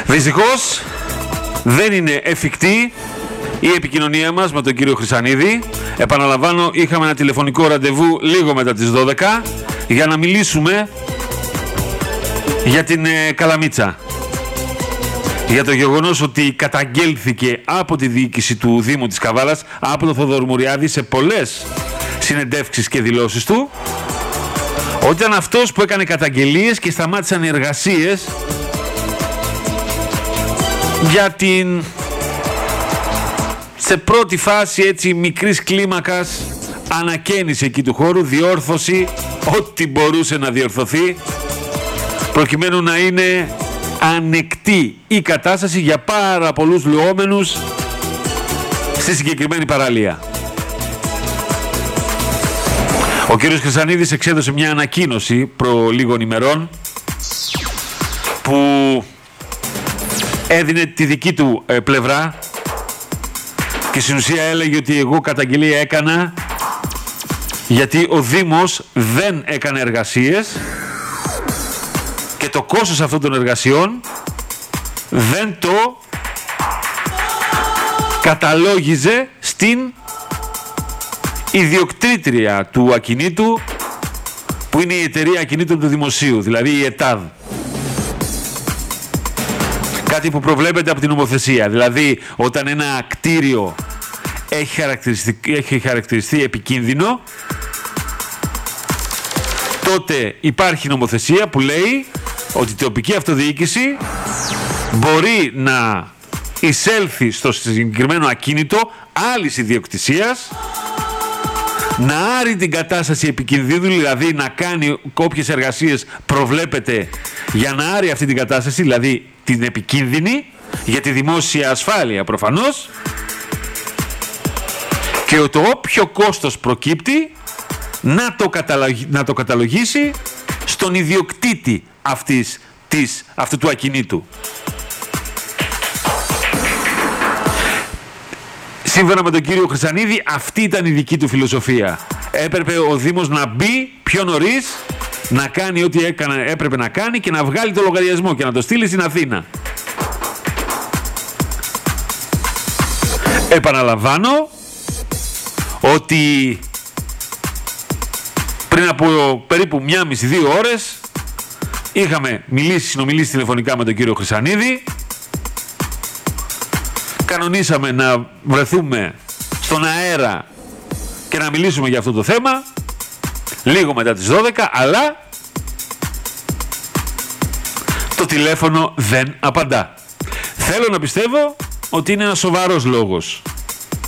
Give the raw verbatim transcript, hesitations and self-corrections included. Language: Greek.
Δυστυχώς δεν είναι εφικτή η επικοινωνία μας με τον κύριο Χρυσανίδη. Επαναλαμβάνω, είχαμε ένα τηλεφωνικό ραντεβού λίγο μετά τις δώδεκα για να μιλήσουμε για την ε, Καλαμίτσα. Για το γεγονός ότι καταγγέλθηκε από τη διοίκηση του Δήμου της Καβάλας, από τον Θοδωρή Μουριάδη, σε πολλές συνεντεύξεις και δηλώσεις του, ότι ήταν αυτός που έκανε καταγγελίες και σταμάτησαν οι εργασίες για την, σε πρώτη φάση έτσι μικρής κλίμακας, ανακαίνιση εκεί του χώρου, διόρθωση, ό,τι μπορούσε να διορθωθεί, προκειμένου να είναι ανεκτή η κατάσταση για πάρα πολλούς λουόμενους στη συγκεκριμένη παραλία. Ο κύριος Χρυσανίδης εξέδωσε μια ανακοίνωση προ λίγων ημερών που έδινε τη δική του ε, πλευρά και στην ουσία έλεγε ότι εγώ καταγγελία έκανα γιατί ο Δήμος δεν έκανε εργασίες και το κόστος αυτών των εργασιών δεν το καταλόγιζε στην ιδιοκτήτρια του ακινήτου, που είναι η εταιρεία ακινήτων του Δημοσίου, δηλαδή η ΕΤΑΔ. Κάτι που προβλέπεται από την νομοθεσία. Δηλαδή, όταν ένα κτίριο έχει χαρακτηριστεί, έχει χαρακτηριστεί επικίνδυνο, τότε υπάρχει νομοθεσία που λέει ότι η τοπική αυτοδιοίκηση μπορεί να εισέλθει στο συγκεκριμένο ακίνητο άλλης ιδιοκτησίας, να άρει την κατάσταση επικινδύνου, δηλαδή να κάνει όποιες εργασίες προβλέπεται για να άρει αυτή την κατάσταση, δηλαδή την επικίνδυνη, για τη δημόσια ασφάλεια προφανώς, και το όποιο κόστος προκύπτει να το, καταλογι... να το καταλογίσει στον ιδιοκτήτη αυτής, της, αυτού του ακινήτου. Σύμφωνα με τον κύριο Χρυσανίδη, αυτή ήταν η δική του φιλοσοφία. Έπρεπε ο Δήμος να μπει πιο νωρίς, να κάνει ό,τι έκανε, έπρεπε να κάνει και να βγάλει το λογαριασμό και να το στείλει στην Αθήνα. Επαναλαμβάνω ότι πριν από περίπου μία μισή δύο ώρες είχαμε μιλήσει, συνομιλήσει τηλεφωνικά με τον κύριο Χρυσανίδη. Κανονίσαμε να βρεθούμε στον αέρα και να μιλήσουμε για αυτό το θέμα λίγο μετά τις δώδεκα, αλλά το τηλέφωνο δεν απαντά. Θέλω να πιστεύω ότι είναι ένας σοβαρός λόγος